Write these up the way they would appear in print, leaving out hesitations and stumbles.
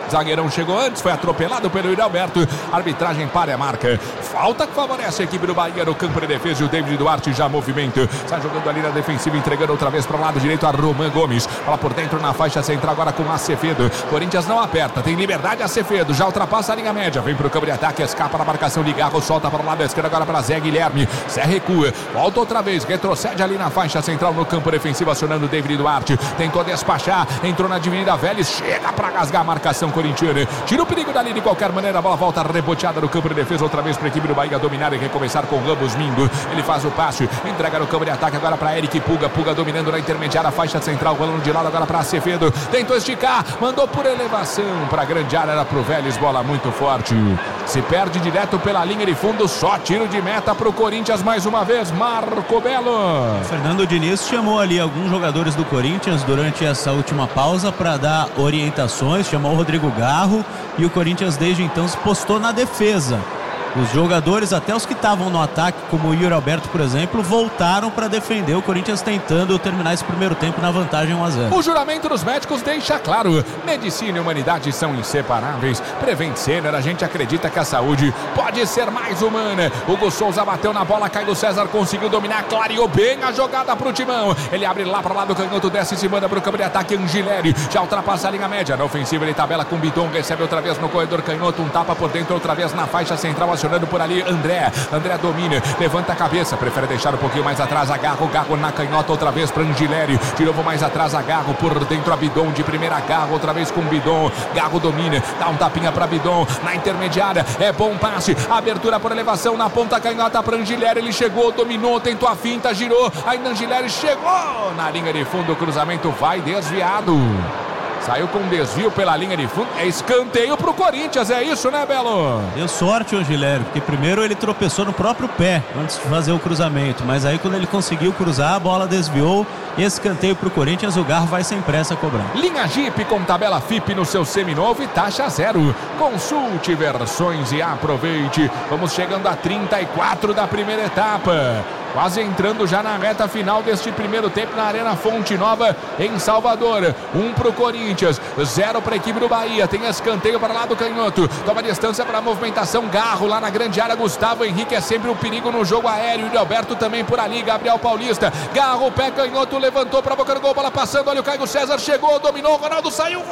Zagueirão chegou antes, foi atropelado pelo Yuri Alberto. Arbitragem para a marca. Falta que favorece a equipe do Bahia no campo de defesa. E o David Duarte já movimenta. Sai jogando ali na defensiva, entregando outra vez para o lado direito a Roman Gomes. Bola por dentro na faixa central agora com Acevedo. Corinthians não aperta, tem liberdade Acevedo. Já ultrapassa a linha média. Vem para o campo de ataque, escapa na marcação de Garro. Solta para o lado esquerdo agora para Zé Guilherme. Zé recua, volta outra vez. Retrocede ali na faixa central no campo defensivo, acionando o David Duarte. Tentou despachar, entrou na dividida Vélez. Chega para rasgar a marcação corintiana. Tira o perigo dali de qualquer maneira. A bola volta reboteada no campo de defesa. Outra vez para a equipe do Bahia dominar e recomeçar com Ramos Mingo. Ele faz o passe, entrega no campo de ataque agora para Eric Puga. Puga dominando na intermediária, faixa central, rolando de lado agora para Acevedo. Tentou esticar, mandou por elevação para a grande área, era pro Vélez, bola muito forte. Se perde direto pela linha de fundo, só tiro de meta pro Corinthians mais uma vez, Marco Belo. Fernando Diniz chamou ali alguns jogadores do Corinthians durante essa última pausa para dar orientações, chamou o Rodrigo Garro e o Corinthians desde então se postou na defesa. Os jogadores, até os que estavam no ataque, como o Yuri Alberto, por exemplo, voltaram para defender o Corinthians, tentando terminar esse primeiro tempo na vantagem 1-0. O juramento dos médicos deixa claro: medicina e humanidade são inseparáveis. Prevent Senior, a gente acredita que a saúde pode ser mais humana. Hugo Souza bateu na bola, Caio César conseguiu dominar, clareou bem a jogada pro Timão. Ele abre lá para o lado canhoto, desce e se manda pro campo de ataque. Angileri já ultrapassa a linha média. Na ofensiva ele tabela com Bidon, recebe outra vez no corredor canhoto, um tapa por dentro, outra vez na faixa central, acionando por ali André domina, levanta a cabeça, prefere deixar um pouquinho mais atrás, Garro na canhota outra vez para Angileri, de novo mais atrás a Garro, por dentro a Bidon, de primeira Garro, outra vez com Bidon, Garro domina, dá um tapinha para Bidon, na intermediária, é bom passe, abertura por elevação na ponta canhota para Angileri, ele chegou, dominou, tentou a finta, girou, ainda Angileri chegou na linha de fundo, o cruzamento vai desviado. Saiu com desvio pela linha de fundo. É escanteio pro Corinthians, é isso, né, Belo? Deu sorte o Angileri, porque primeiro ele tropeçou no próprio pé antes de fazer o cruzamento, mas aí quando ele conseguiu cruzar, a bola desviou. Escanteio pro Corinthians, o Garro vai sem pressa cobrar. Linha Jeep com tabela FIP no seu seminovo e taxa zero. Consulte versões e aproveite. Vamos chegando a 34 da primeira etapa. Quase entrando já na reta final deste primeiro tempo na Arena Fonte Nova, em Salvador. 1 pro Corinthians, 0 para a equipe do Bahia. Tem escanteio para lá do canhoto. Toma distância para a movimentação. Garro lá na grande área. Gustavo Henrique é sempre um perigo no jogo aéreo. E o Alberto também por ali. Gabriel Paulista. Garro, pé canhoto, levantou para a boca do gol. Bola passando. Olha o Caio César. Chegou, dominou. Ronaldo saiu.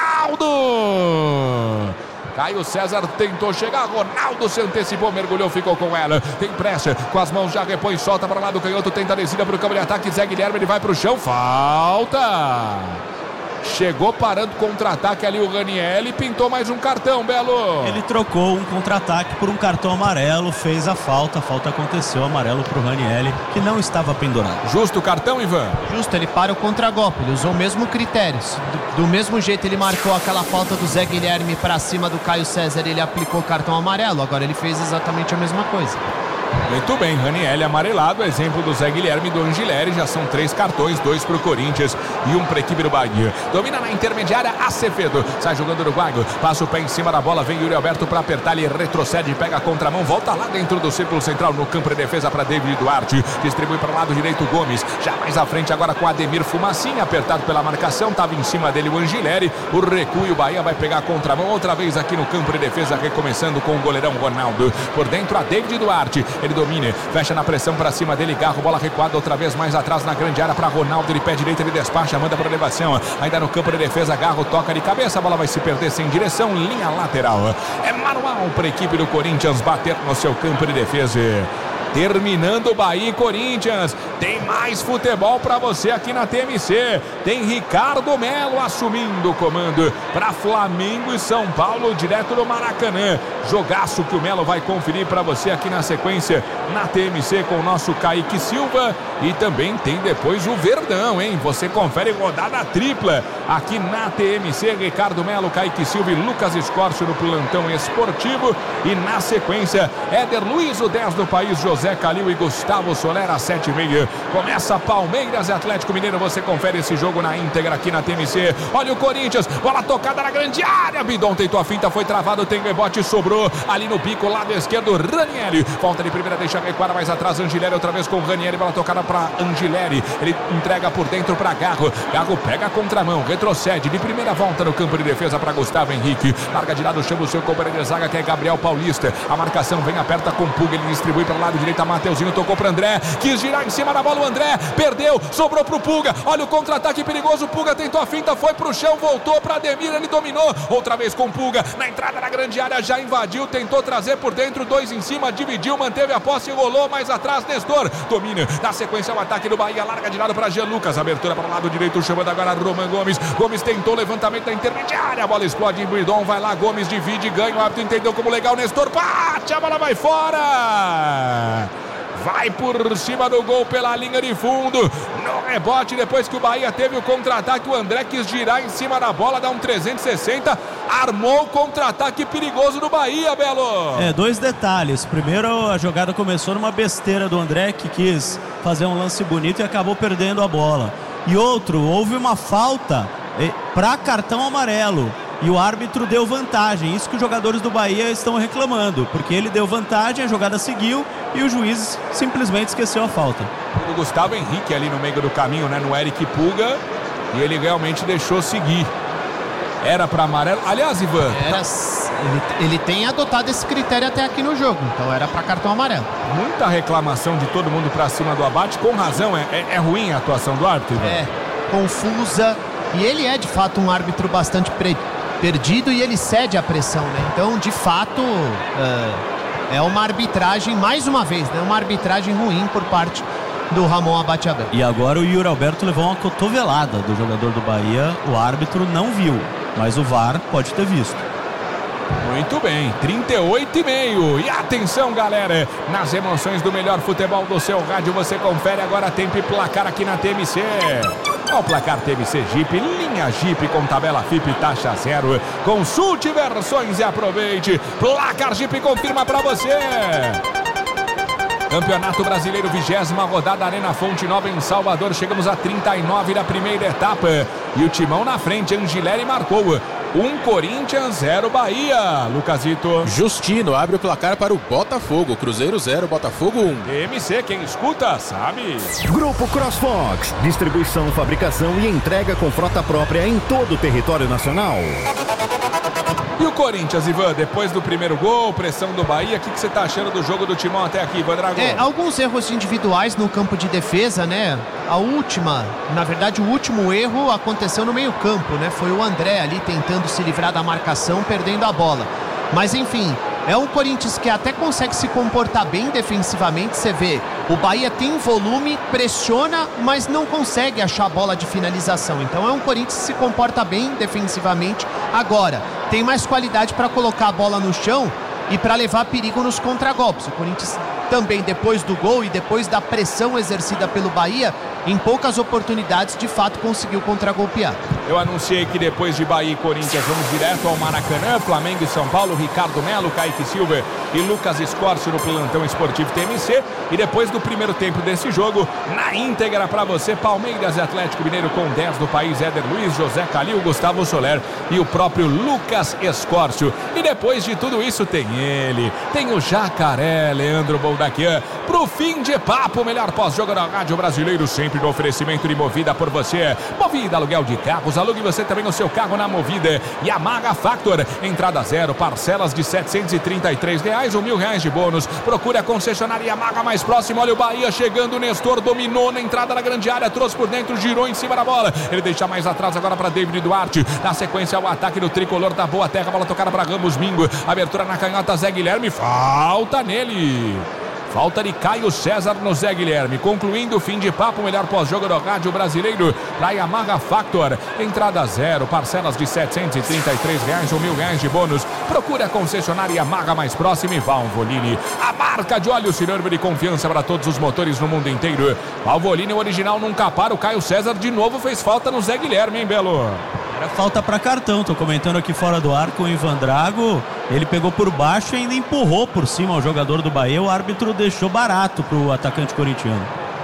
Ronaldo! Caio César tentou chegar, Ronaldo se antecipou, mergulhou, ficou com ela. Tem pressa, com as mãos já repõe, solta para lá do canhoto, tenta a descida para o campo de ataque. Zé Guilherme, ele vai para o chão, falta! Chegou parando contra-ataque ali o Raniel e pintou mais um cartão, Belo. Ele trocou um contra-ataque por um cartão amarelo, fez a falta aconteceu, amarelo pro Raniel, que não estava pendurado. Justo o cartão, Ivan? Justo, ele para o contragolpe, ele usou o mesmo critério. Do mesmo jeito ele marcou aquela falta do Zé Guilherme para cima do Caio César, ele aplicou o cartão amarelo, agora ele fez exatamente a mesma coisa. Muito bem, Raniel amarelado, exemplo do Zé Guilherme e do Angileri, já são 3 cartões, 2 para o Corinthians e 1 para a equipe do Bahia. Domina na intermediária, Acevedo, sai jogando o uruguaio, passa o pé em cima da bola, vem Yuri Alberto para apertar, ele retrocede, pega a contramão, volta lá dentro do círculo central, no campo de defesa para David Duarte, distribui para o lado direito Gomes, já mais à frente agora com Ademir Fumacinha, apertado pela marcação, estava em cima dele o Angileri, o recuo e o Bahia vai pegar a contramão, outra vez aqui no campo de defesa, recomeçando com o goleirão Ronaldo, por dentro a David Duarte, ele domina, fecha na pressão para cima dele, Garro, bola recuada outra vez mais atrás na grande área para Ronaldo, ele pé direito, ele despacha, manda para elevação, ainda no campo de defesa, Garro toca de cabeça, a bola vai se perder sem direção, linha lateral, é manual para a equipe do Corinthians bater no seu campo de defesa. Terminando Bahia e Corinthians, tem mais futebol para você aqui na TMC, tem Ricardo Melo assumindo o comando para Flamengo e São Paulo, direto do Maracanã, jogaço que o Melo vai conferir para você aqui na sequência na TMC com o nosso Kaique Silva e também tem depois o Verdão, hein? Você confere rodada tripla aqui na TMC, Ricardo Melo, Kaique Silva e Lucas Escorcio no plantão esportivo e na sequência Éder Luiz, o 10 do país, José José Calil e Gustavo Soler às 7h30. Começa Palmeiras e Atlético Mineiro. Você confere esse jogo na íntegra aqui na TMC. Olha o Corinthians, bola tocada na grande área. Bidon tentou a finta, foi travado, tem rebote, sobrou ali no bico, lado esquerdo, Ranieri. Volta de primeira, deixa recuar mais atrás, Angileri outra vez com Ranieri, bola tocada para Angileri. Ele entrega por dentro para Garro. Garro pega a contramão, retrocede de primeira volta no campo de defesa para Gustavo Henrique. Larga de lado, chama o seu companheiro de zaga, que é Gabriel Paulista. A marcação vem, aperta com Puga, ele distribui para o lado direito, a Mateuzinho tocou para André, quis girar em cima da bola, o André perdeu, sobrou para o Puga. Olha o contra-ataque perigoso, Puga tentou a finta, foi para o chão, voltou para Ademir, ele dominou, outra vez com Puga, na entrada da grande área, já invadiu, tentou trazer por dentro, 2 em cima, dividiu, manteve a posse e rolou mais atrás, Nestor domina, na sequência o ataque do Bahia, larga de lado para Jean Lucas, abertura para o lado direito, chamando agora Roman Gomes. Gomes tentou levantamento da intermediária, a bola explode em Bidon, vai lá, Gomes divide, ganha, o árbitro entendeu como legal, Nestor bate, a bola vai fora, vai por cima do gol pela linha de fundo, no rebote, depois que o Bahia teve o contra-ataque, o André quis girar em cima da bola, dá um 360, armou o contra-ataque perigoso do Bahia, Belo. 2 detalhes. Primeiro, a jogada começou numa besteira do André, que quis fazer um lance bonito e acabou perdendo a bola. E outro, houve uma falta para cartão amarelo e o árbitro deu vantagem. Isso que os jogadores do Bahia estão reclamando, porque ele deu vantagem, a jogada seguiu e o juiz simplesmente esqueceu a falta. O Gustavo Henrique ali no meio do caminho, né, no Eric Puga, e ele realmente deixou seguir. Era para amarelo. Aliás, Ivan, ele tem adotado esse critério até aqui no jogo, então era para cartão amarelo. Muita reclamação de todo mundo para cima do Abate, com razão. É ruim a atuação do árbitro, Ivan? Confusa, e ele é de fato um árbitro bastante perdido e ele cede à pressão, né? Então, de fato, é uma arbitragem, mais uma vez, né? Uma arbitragem ruim por parte do Ramon Abate Abel. E agora o Yuri Alberto levou uma cotovelada do jogador do Bahia, o árbitro não viu, mas o VAR pode ter visto. Muito bem, 38,5. E atenção, galera, nas emoções do melhor futebol do seu rádio, você confere agora tempo e placar aqui na TMC. Ao placar TMC Jeep, linha Jeep com tabela FIP taxa 0. Consulte versões e aproveite. Placar Jeep confirma pra você. Campeonato Brasileiro, 20ª rodada, Arena Fonte Nova em Salvador. Chegamos a 39 da primeira etapa. E o Timão na frente, Angileri marcou. 1 Corinthians, 0 Bahia. Lucasito. Justino abre o placar para o Botafogo. Cruzeiro 0, Botafogo 1. TMC, quem escuta sabe. Grupo CrossFox, distribuição, fabricação e entrega com frota própria em todo o território nacional. E o Corinthians, Ivan, depois do primeiro gol, pressão do Bahia, o que você tá achando do jogo do Timão até aqui, Ivan Drago? Alguns erros individuais no campo de defesa, né? O último erro aconteceu no meio-campo, né? Foi o André ali tentando se livrar da marcação, perdendo a bola. Mas enfim, é um Corinthians que até consegue se comportar bem defensivamente. Você vê, o Bahia tem volume, pressiona, mas não consegue achar a bola de finalização. Então é um Corinthians que se comporta bem defensivamente. Agora, tem mais qualidade para colocar a bola no chão e para levar perigo nos contragolpes. O Corinthians também, depois do gol e depois da pressão exercida pelo Bahia, em poucas oportunidades, de fato, conseguiu contragolpear. Eu anunciei que depois de Bahia e Corinthians vamos direto ao Maracanã, Flamengo e São Paulo, Ricardo Melo, Kaique Silva e Lucas Escorcio no plantão esportivo TMC. E depois do primeiro tempo desse jogo, na íntegra para você, Palmeiras e Atlético Mineiro com 10 do país, Éder Luiz, José Calil, Gustavo Soler e o próprio Lucas Escorcio. E depois de tudo isso tem ele, tem o Jacaré, Leandro Boldaquian, pro fim de papo, melhor pós-jogo da Rádio Brasileiro, sempre no oferecimento de Movida por você. Movida, aluguel de carros, alugue você também o seu carro na Movida. E a Maga Factor, entrada 0, parcelas de R$733 ou R$1.000 de bônus. Procure a concessionária Maga mais próxima. Olha o Bahia chegando, o Nestor dominou na entrada da grande área, trouxe por dentro, girou em cima da bola. Ele deixa mais atrás agora para David Duarte. Na sequência, o ataque do tricolor da Boa Terra, bola tocada para Ramos Mingo. Abertura na canhota, Zé Guilherme, falta nele. Falta de Caio César no Zé Guilherme. Concluindo o fim de papo, melhor pós-jogo do Rádio Brasileiro para Yamaha Factor. Entrada 0, parcelas de R$733 ou R$1.000 de bônus. Procure a concessionária Yamaha mais próxima e Valvoline, a marca de óleo sinônimo de confiança para todos os motores no mundo inteiro. Valvoline, o original nunca para. O Caio César de novo fez falta no Zé Guilherme, hein, Belo? Era falta para cartão, tô comentando aqui fora do ar com o Ivan Drago. Ele pegou por baixo e ainda empurrou por cima o jogador do Bahia. O árbitro deixou barato pro atacante corintiano.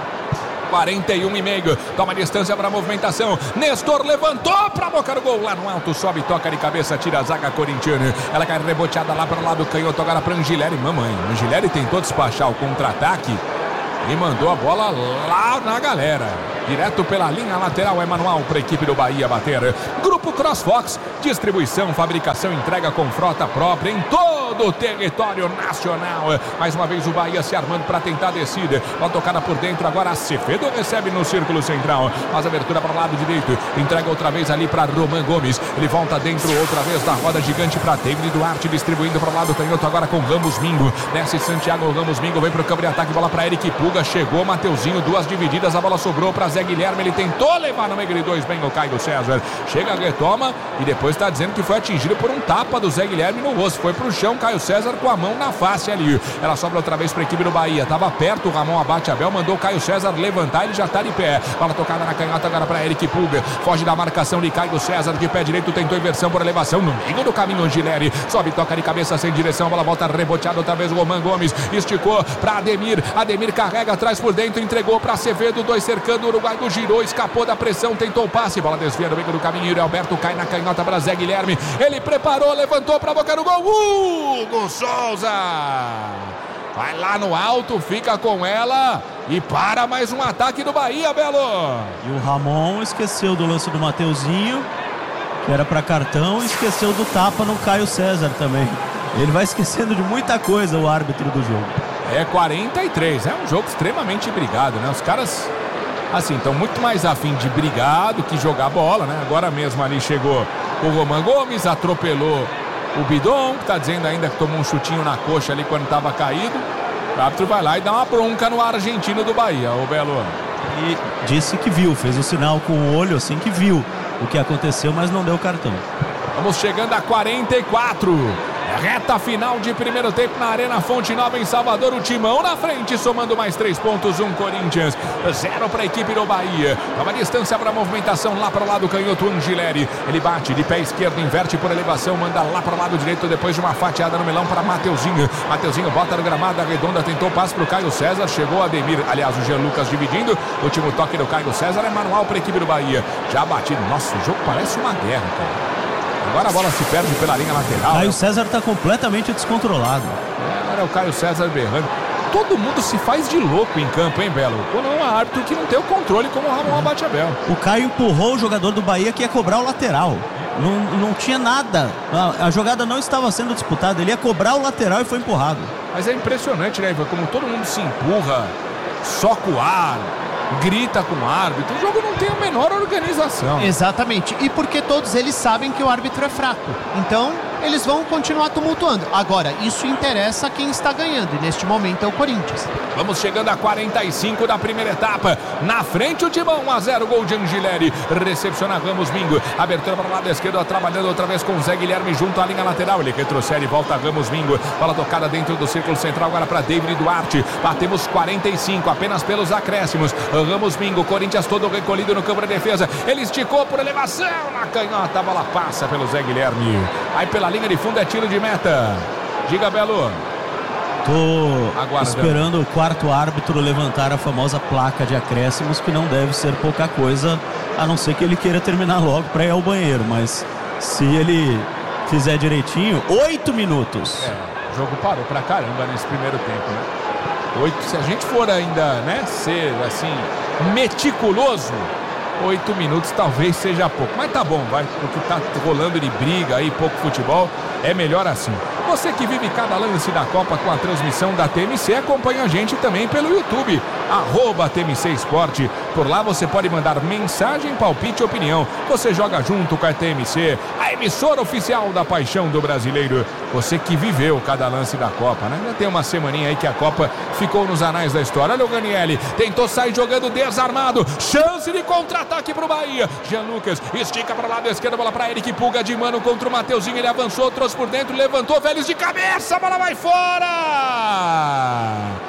41,5. Toma distância para a movimentação. Nestor levantou para a boca do gol. Lá no alto, sobe, toca de cabeça, tira a zaga corintiana. Ela cai reboteada lá para o lado canhoto. Agora para Angileri. Mamãe, Angileri tentou despachar o contra-ataque e mandou a bola lá na galera. Direto pela linha lateral é manual para a equipe do Bahia bater. Grupo CrossFox, distribuição, fabricação, entrega com frota própria em todo o território nacional. Mais uma vez o Bahia se armando para tentar a descida. Bola tocada por dentro, agora Acevedo recebe no círculo central. Faz abertura para o lado direito. Entrega outra vez ali para Roman Gomes. Ele volta dentro outra vez da roda gigante para David Duarte, distribuindo para o lado canhoto agora com Ramos Mingo. Desce Santiago, Ramos Mingo vem para o campo de ataque. Bola para Eric Puga. Chegou Mateuzinho, duas divididas. A bola sobrou para Zé Guilherme, ele tentou levar no meio de dois, bem o Caio César, chega, retoma e depois está dizendo que foi atingido por um tapa do Zé Guilherme no rosto, foi pro chão, Caio César com a mão na face ali, ela sobra outra vez para a equipe do Bahia, tava perto, o Ramon abate Abel, mandou o Caio César levantar, ele já tá de pé, bola tocada na canhota agora para Eric Puga, foge da marcação de Caio César, de pé direito, tentou inversão por elevação, no meio do caminho Angileri, sobe, toca de cabeça sem direção, a bola volta reboteada outra vez, o Roman Gomes, esticou para Ademir carrega atrás por dentro, entregou para Acevedo, dois cercando, o uruguaio girou, escapou da pressão, tentou o passe, bola desvia no meio do caminho, Yuri Alberto cai na canhota para Zé Guilherme, ele preparou, levantou para a boca do gol, Hugo Souza vai lá no alto, fica com ela e para mais um ataque do Bahia, Belo. E o Ramon esqueceu do lance do Mateuzinho, que era para cartão, e esqueceu do tapa no Caio César também. Ele vai esquecendo de muita coisa, o árbitro do jogo. É 43, é um jogo extremamente brigado, né? Os caras, assim, estão muito mais afim de brigar do que jogar bola, né? Agora mesmo ali chegou o Roman Gomes, atropelou o Bidon, que tá dizendo ainda que tomou um chutinho na coxa ali quando estava caído. O árbitro vai lá e dá uma bronca no argentino do Bahia, o Belo. E disse que viu, fez o sinal com o olho assim que viu o que aconteceu, mas não deu cartão. Vamos chegando a 44. Reta final de primeiro tempo na Arena Fonte Nova em Salvador, o Timão na frente, somando mais 3 pontos, 1 Corinthians, 0 para a equipe do Bahia. Uma distância para a movimentação lá para o lado canhoto, Angileri, ele bate de pé esquerdo, inverte por elevação, manda lá para o lado direito depois de uma fatiada no melão para Mateuzinho. Mateuzinho bota no gramado, a redonda tentou passe para o Caio César, chegou a Ademir, aliás o Jean Lucas dividindo, último toque do Caio César é manual para a equipe do Bahia. Já batido, nossa, o jogo parece uma guerra, cara. Agora a bola se perde pela linha lateral. Caio César está completamente descontrolado. Agora é o Caio César berrando. Todo mundo se faz de louco em campo, hein, Belo? Quando é um árbitro que não tem o controle como o Ramon abate Abel. O Caio empurrou o jogador do Bahia que ia cobrar o lateral. Não tinha nada. A jogada não estava sendo disputada. Ele ia cobrar o lateral e foi empurrado. Mas é impressionante, né, Ivan? Como todo mundo se empurra, soca o ar, grita com o árbitro, o jogo não tem a menor organização. Exatamente, e porque todos eles sabem que o árbitro é fraco, então eles vão continuar tumultuando. Agora, isso interessa a quem está ganhando, e neste momento é o Corinthians. Vamos chegando a 45 da primeira etapa, na frente o Timão, 1-0, gol de Angileri, recepciona Ramos Mingo, abertura para o lado esquerdo, trabalhando outra vez com o Zé Guilherme junto à linha lateral, ele retrocede e volta Ramos Mingo, bola tocada dentro do círculo central, agora para David Duarte, batemos 45, apenas pelos acréscimos, Ramos Mingo, Corinthians todo recolhido no campo de defesa, ele esticou por elevação na canhota, a bola passa pelo Zé Guilherme, aí pela linha de fundo é tiro de meta. Diga, Belo. Tô esperando o quarto árbitro levantar a famosa placa de acréscimos, que não deve ser pouca coisa, a não ser que ele queira terminar logo para ir ao banheiro, mas se ele fizer direitinho, 8 minutos. O jogo parou pra caramba nesse primeiro tempo, né? 8, se a gente for ainda, né, ser assim, meticuloso, 8 minutos talvez seja pouco, mas tá bom, vai, porque tá rolando de briga aí, pouco futebol, é melhor assim. Você que vive cada lance da Copa com a transmissão da TMC, acompanha a gente também pelo YouTube, @TMC Esporte. Por lá você pode mandar mensagem, palpite e opinião. Você joga junto com a TMC, a emissora oficial da paixão do brasileiro. Você que viveu cada lance da Copa, né? Já tem uma semaninha aí que a Copa ficou nos anais da história. Olha o Ganielli, tentou sair jogando desarmado, chance de contra-ataque pro Bahia. Jean Lucas estica para o lado esquerdo, bola para Eric Puga de mano contra o Mateuzinho, ele avançou, trouxe por dentro, levantou, Vélez de cabeça, a bola vai fora!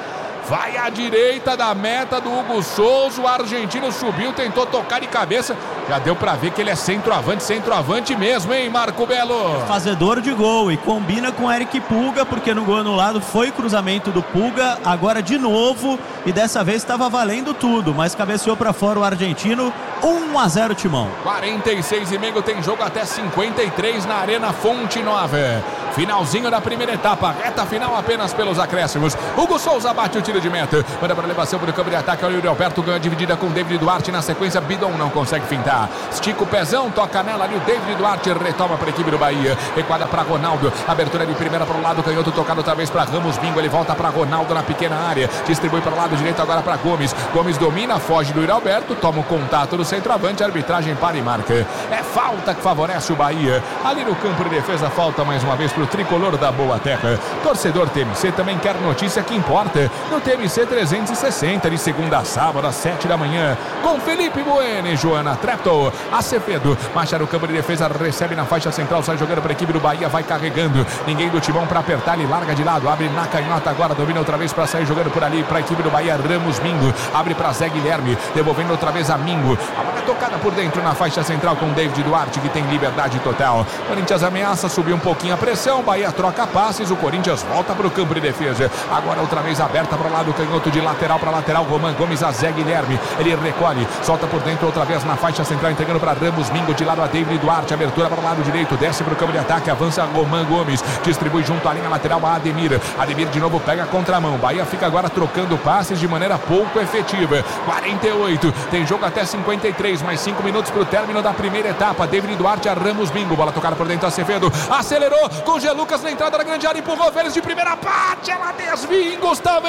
vai à direita da meta do Hugo Souza, o argentino subiu, tentou tocar de cabeça, já deu pra ver que ele é centroavante mesmo, hein, Marco Belo? Fazedor de gol e combina com Eric Pulga, porque no gol anulado foi cruzamento do Pulga, agora de novo, e dessa vez estava valendo tudo, mas cabeceou pra fora o argentino. 1-0 Timão. 46,5, tem jogo até 53 na Arena Fonte Nova. Finalzinho da primeira etapa, reta final apenas pelos acréscimos. Hugo Souza bate o tiro de meta, manda para elevação para o campo de ataque. O Yuri Alberto ganha dividida com David Duarte. Na sequência, Bidon não consegue fintar. Estica o pezão, toca nela ali. O David Duarte retoma para a equipe do Bahia. Recuada para Ronaldo. Abertura de primeira para o lado canhoto, tocado outra vez para Ramos Bingo. Ele volta para Ronaldo na pequena área. Distribui para o lado direito agora para Gomes. Gomes domina, foge do Yuri Alberto. Toma o contato do centroavante. A arbitragem para e marca. É falta que favorece o Bahia. Ali no campo de defesa, falta mais uma vez para o tricolor da Boa Terra. Torcedor TMC também quer notícia que importa. No TMC 360, de segunda a sábado, às 7 da manhã. Com Felipe Bueno e Joana Treptow. Acevedo, marcha no campo de defesa, recebe na faixa central, sai jogando para a equipe do Bahia, vai carregando. Ninguém do Timão para apertar, ele larga de lado, abre na canhota agora, domina outra vez para sair jogando por ali, para a equipe do Bahia, Ramos Mingo. Abre para Zé Guilherme, devolvendo outra vez a Mingo. A bola é tocada por dentro na faixa central com David Duarte, que tem liberdade total. Corinthians ameaça subir um pouquinho a pressão, Bahia troca passes, o Corinthians volta para o campo de defesa. Agora outra vez aberta para o lado canhoto, de lateral para lateral, Roman Gomes a Zé Guilherme. Ele recolhe, solta por dentro outra vez na faixa central, entregando para Ramos Mingo, de lado a David Duarte. Abertura para o lado direito, desce para o campo de ataque, avança Roman Gomes, distribui junto à linha lateral a Ademir. Ademir de novo pega a contramão. Bahia fica agora trocando passes de maneira pouco efetiva. 48, tem jogo até 53, mais 5 minutos para o término da primeira etapa. David Duarte a Ramos Bingo, bola tocada por dentro, Acevedo acelerou com G. Lucas na entrada da grande área, empurrou Vélez de primeira parte, ela desvia em Gustavo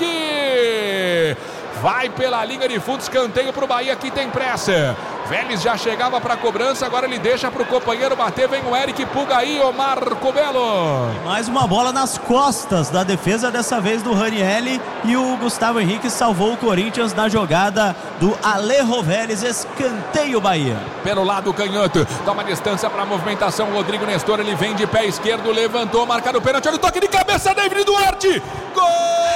Henrique. Vai pela linha de fundo, escanteio para o Bahia, que tem pressa. Vélez já chegava para a cobrança, agora ele deixa para o companheiro bater, vem o Eric Pulga aí, o Marco Belo. Mais uma bola nas costas da defesa, dessa vez do Ranieri, e o Gustavo Henrique salvou o Corinthians na jogada do Alejo Vélez, escanteio Bahia. Pelo lado canhoto, toma distância para a movimentação, Rodrigo Nestor, ele vem de pé esquerdo, levantou, marcado o pênalti, olha o toque de cabeça, David Duarte, gol!